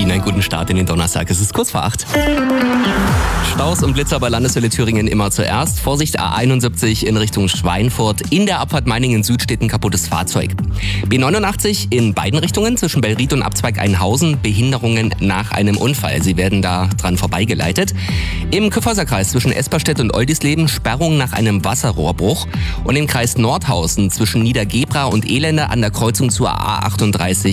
Ihnen einen guten Start in den Donnerstag. Es ist kurz vor 8. Staus und Blitzer bei Landeshölle Thüringen immer zuerst. Vorsicht A71 in Richtung Schweinfurt. In der Abfahrt Meiningen Süd steht ein kaputtes Fahrzeug. B89 in beiden Richtungen zwischen Bellried und Abzweig Einhausen. Behinderungen nach einem Unfall. Sie werden da dran vorbeigeleitet. Im Kyffhäuserkreis zwischen Esperstedt und Oldisleben Sperrung nach einem Wasserrohrbruch. Und im Kreis Nordhausen zwischen Niedergebra und Elende an der Kreuzung zur A38